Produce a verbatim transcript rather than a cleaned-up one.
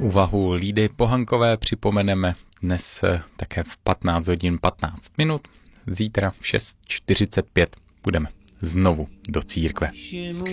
Úvahu Lídy Pohankové připomeneme dnes také v patnáct hodin patnáct minut. Zítra v šest čtyřicet pět budeme znovu do církve.